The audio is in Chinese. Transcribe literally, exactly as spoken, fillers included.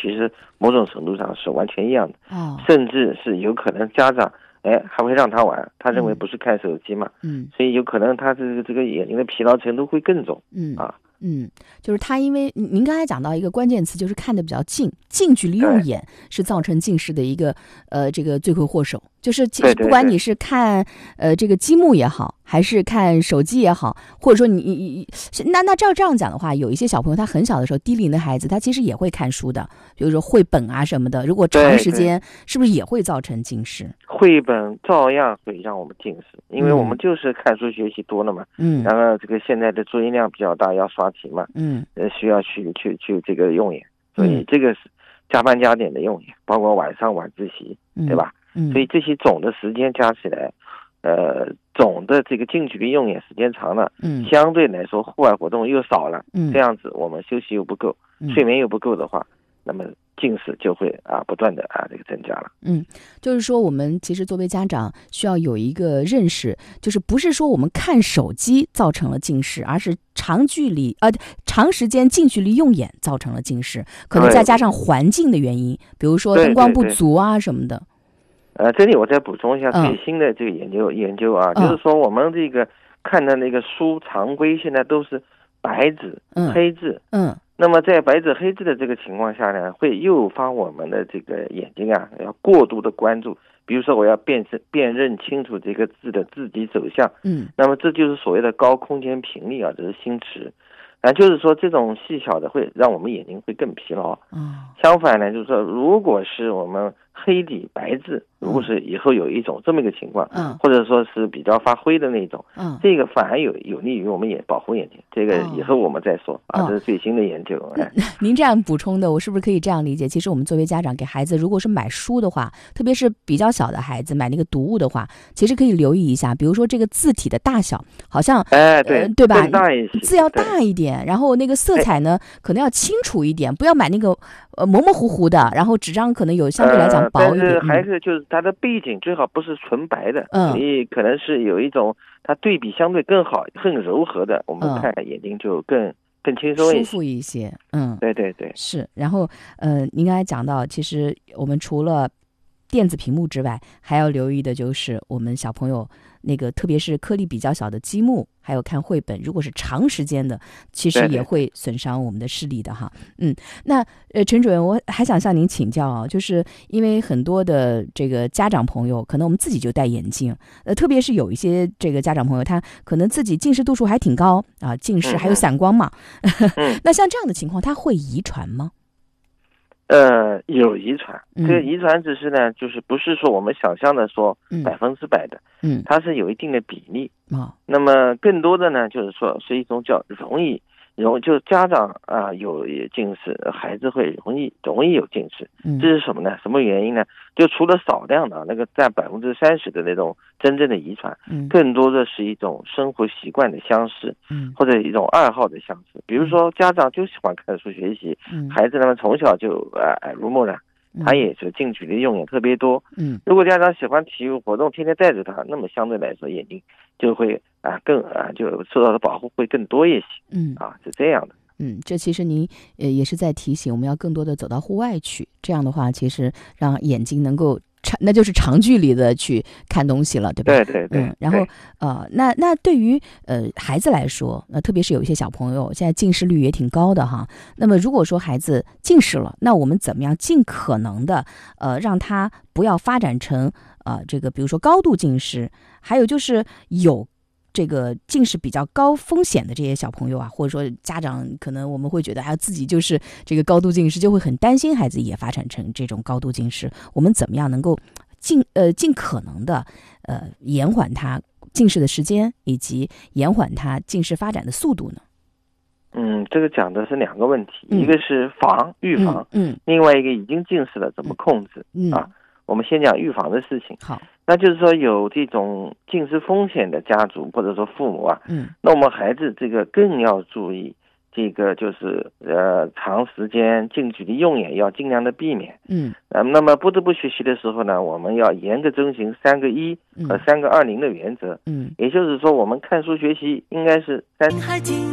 其实某种程度上是完全一样的， 哦， 甚至是有可能家长哎还会让他玩，他认为不是看手机嘛， 嗯， 所以有可能他这个这个眼睛的疲劳程度会更重， 嗯啊。 嗯，就是他，因为您刚才讲到一个关键词，就是看得比较近，近距离用眼是造成近视的一个呃这个罪魁祸首。就是不管你是看呃这个积木也好，还是看手机也好，或者说你你那那照这样讲的话，有一些小朋友他很小的时候，低龄的孩子他其实也会看书的，比如说绘本啊什么的，如果长时间是不是也会造成近视？ 绘本照样会让我们近视，因为我们就是看书学习多了嘛，嗯，然后这个现在的作业量比较大，要刷题嘛，嗯，呃，需要去去去这个用眼，所以这个是加班加点的用眼，包括晚上晚自习，对吧？嗯，所以这些总的时间加起来，呃，总的这个近距离用眼时间长了，嗯，相对来说户外活动又少了，嗯，这样子我们休息又不够，睡眠又不够的话，那么近视就会啊不断的啊这个增加了。 嗯，就是说我们其实作为家长需要有一个认识，就是不是说我们看手机造成了近视，而是长距离呃长时间近距离用眼造成了近视，可能再加上环境的原因，比如说灯光不足啊什么的。 呃，这里我再补充一下最新的这个研究、嗯、研究啊，就是说我们这个看的那个书常规现在都是白纸、嗯、黑字，嗯。那么在白纸黑字的这个情况下呢，会诱发我们的这个眼睛啊，要过度的关注。比如说，我要辨识辨认清楚这个字的字体走向，嗯，那么这就是所谓的高空间频率啊，这是心驰。啊，就是说这种细小的会让我们眼睛会更疲劳。嗯，相反呢，就是说，如果是我们黑底白字，如果是以后有一种这么一个情况，嗯，或者说是比较发灰的那种，嗯，这个反而有有利于我们眼保护眼睛。这个以后我们再说、哦、啊，这是最新的研究。哦哎、 您这样补充的，我是不是可以这样理解？其实我们作为家长给孩子，如果是买书的话，特别是比较小的孩子买那个读物的话，其实可以留意一下，比如说这个字体的大小，好像哎对、呃、 对吧？ 大一些， 字要大一点。然后那个色彩呢，可能要清楚一点，不要买那个呃模模糊糊的，然后纸张可能有相对来讲薄一点。 呃、但是还是就是它的背景最好不是纯白的，嗯，所以可能是有一种它对比相对更好、更柔和的，我们看眼睛就更、嗯、更轻松一些、 舒服一些。嗯， 对对对， 是。然后呃，您刚才讲到，其实我们除了电子屏幕之外，还要留意的就是我们小朋友那个特别是颗粒比较小的积木，还有看绘本，如果是长时间的，其实也会损伤我们的视力的哈。嗯，那呃，陈主任，我还想向您请教啊，就是因为很多的这个家长朋友，可能我们自己就戴眼镜，呃，特别是有一些这个家长朋友，他可能自己近视度数还挺高啊，近视还有散光嘛。嗯、那像这样的情况，它会遗传吗？ 呃，有遗传，这个遗传只是呢，就是不是说我们想象的说百分之百的，嗯，它是有一定的比例，啊、嗯，那么更多的呢，就是说是一种叫容易，容就家长啊、呃、有近视，孩子会容易容易有近视，嗯，这是什么呢？什么原因呢？就除了少量的那个占百分之三十的那种真正的遗传，嗯，更多的是一种生活习惯的相似，嗯，或者一种爱好的相似。比如说家长就喜欢看书学习，嗯，孩子呢从小就呃耳濡目染，他也是近距离用眼特别多，嗯，如果家长喜欢体育活动，天天带着他，那么相对来说眼睛就会啊更啊就受到的保护会更多一些，嗯啊是这样的。 嗯，这其实您呃也是在提醒我们要更多的走到户外去，这样的话，其实让眼睛能够长，那就是长距离的去看东西了，对吧？ 对对对。 嗯，然后呃，那那对于呃孩子来说，那特别是有一些小朋友现在近视率也挺高的哈。那么如果说孩子近视了，那我们怎么样尽可能的呃让他不要发展成呃这个比如说高度近视，还有就是有。这个近视比较高风险的这些小朋友啊，或者说家长可能我们会觉得，还有自己就是这个高度近视，就会很担心孩子也发展成这种高度近视。我们怎么样能够尽呃尽可能的呃延缓他近视的时间，以及延缓他近视发展的速度呢？ 嗯，这个讲的是两个问题，嗯、一个是防预防， 嗯，嗯另外一个已经近视了怎么控制，嗯啊。我们先讲预防的事情。 好， 那就是说有这种近视风险的家族或者说父母啊，嗯，那我们孩子这个更要注意，这个就是呃长时间近距离用眼要尽量的避免，嗯，呃，那么不得不学习的时候呢，我们要严格遵循三个一和三个二零的原则，嗯，也就是说我们看书学习应该是三。